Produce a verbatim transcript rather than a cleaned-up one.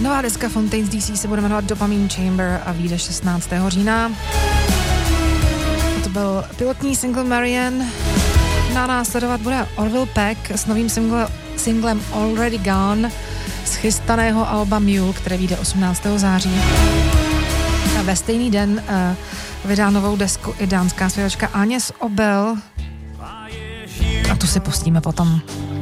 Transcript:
Nová deska Fontaines D C se bude jmenovat Dopamine Chamber a vyjde šestnáctého října. To byl pilotní single Marian. Na následovat bude Orville Peck s novým single, singlem Already Gone z chystaného alba Mule, které vyjde osmnáctého září. A ve stejný den uh, vydá novou desku i dánská zpěvačka Agnes Obel. A tu si pustíme potom.